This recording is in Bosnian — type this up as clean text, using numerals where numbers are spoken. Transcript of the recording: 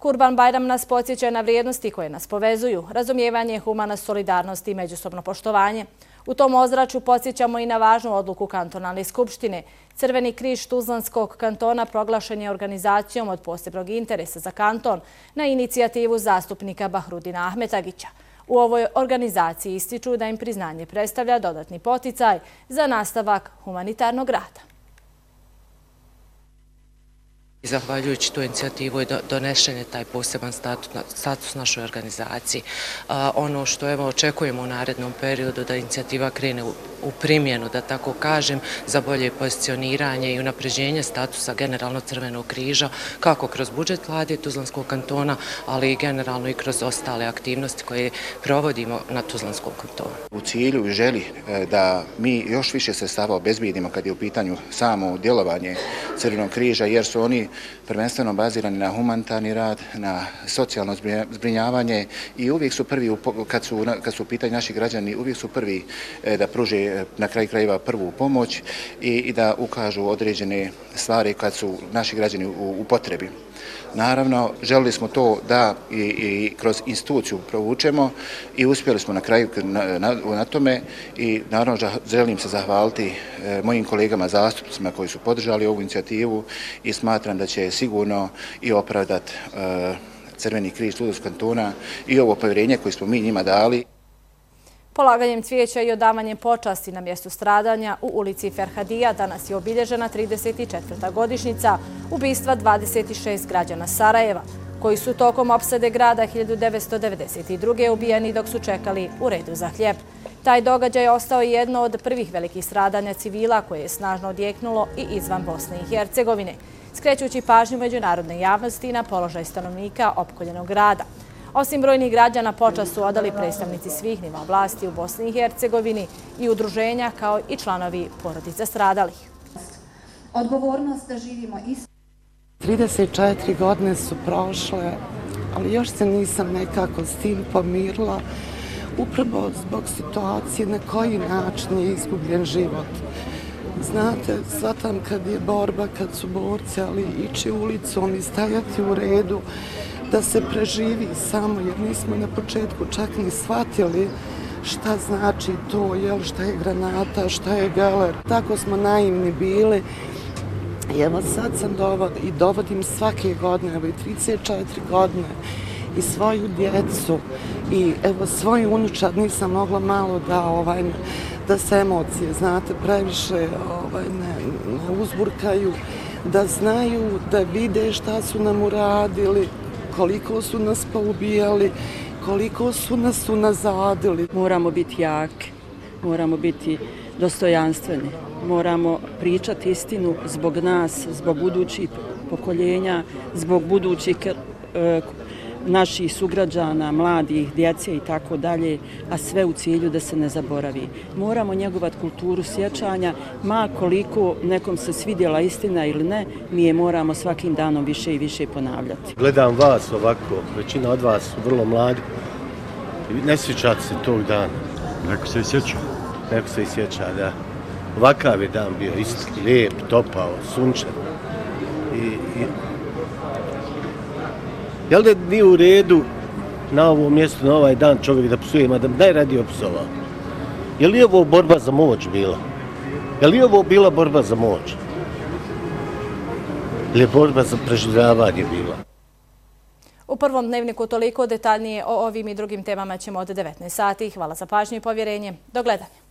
Kurban-Bajram nas podsjeća na vrijednosti koje nas povezuju, razumijevanje, humana solidarnost i međusobno poštovanje. U tom ozračju podsjećamo i na važnu odluku kantonalne skupštine. Crveni križ Tuzlanskog kantona proglašen je organizacijom od posebnog interesa za kanton na inicijativu zastupnika Bahrudina Ahmetagića. U ovoj organizaciji ističu da im priznanje predstavlja dodatni poticaj za nastavak humanitarnog rada. Zahvaljujući tu inicijativu je donešen je taj poseban status našoj organizaciji. Ono što očekujemo u narednom periodu da inicijativa krene u primjenu, da tako kažem, za bolje pozicioniranje i unapređenje statusa generalno Crvenog križa, kako kroz budžet vlade Tuzlanskog kantona, ali i generalno i kroz ostale aktivnosti koje provodimo na Tuzlanskom kantonu. U cilju i želi da mi još više sredstava obezbijedimo kad je u pitanju samo djelovanje Crvenog križa, jer su oni prvenstveno bazirani na humanitarni rad, na socijalno zbrinjavanje i uvijek su prvi, kad su u pitanju naši građani, uvijek su prvi da pruže na kraju krajeva prvu pomoć i da ukažu određene stvari kad su naši građani u potrebi. Naravno, želili smo to da i kroz instituciju provučemo i uspjeli smo na kraju na tome i naravno želim se zahvaliti mojim kolegama zastupnicima koji su podržali ovu inicijativu i smatram da će sigurno i opravdati Crveni križ Tuzlanskog kantona i ovo povjerenje koje smo mi njima dali. Polaganjem cvijeća i odavanjem počasti na mjestu stradanja u ulici Ferhadija danas je obilježena 34. godišnjica ubistva 26 građana Sarajeva, koji su tokom opsade grada 1992. ubijeni dok su čekali u redu za hljeb. Taj događaj je ostao jedno od prvih velikih stradanja civila koje je snažno odjeknulo i izvan Bosne i Hercegovine, skrećući pažnju međunarodne javnosti na položaj stanovnika opkoljenog grada. Osim brojnih građana, počast su odali predstavnici svih nivoa vlasti u Bosni i Hercegovini i udruženja kao i članovi porodica stradalih. Odgovornost da živimo isto. 34 godine su prošle, ali još se nisam nekako s tim pomirila, upravo zbog situacije na koji način je izgubljen život. Znate, shvatam kad je borba, kad su borci, ali ići ulicom i stajati u redu, da se preživi samo, jer nismo na početku čak ni shvatili šta znači to, šta je granata, šta je geler. Tako smo naivni bili. I evo sad sam dovodim svake godine, evo i 34 godine, i svoju djecu, i evo svoju unučad nisam mogla malo da se emocije, znate, previše ne uzburkaju, da znaju, da vide šta su nam uradili, koliko su nas poubijali, koliko su nas unazadili. Moramo biti jaki, moramo biti dostojanstveni, moramo pričati istinu zbog nas, zbog budućih pokoljenja, zbog budućih naših sugrađana, mladih, djece i tako dalje, a sve u cilju da se ne zaboravi. Moramo njegovati kulturu sjećanja, ma koliko nekom se svidjela istina ili ne, mi je moramo svakim danom više i više ponavljati. Gledam vas ovako, većina od vas su vrlo mladi, ne sjećate se tog dana. Neko se i sjeća. Neko se i sjeća, da. Ovakav je dan bio isti, lijep, topao, sunčan. Jel da nije u redu na ovom mjestu, na ovaj dan čovjek da psuje, da bi najradije opsovao? Je li ovo borba za moć bila? Je li ovo bila borba za moć? Ili je borba za preživljavanje bila? U prvom dnevniku toliko, detaljnije o ovim i drugim temama ćemo od 19 sati. Hvala za pažnju i povjerenje. Do gledanja.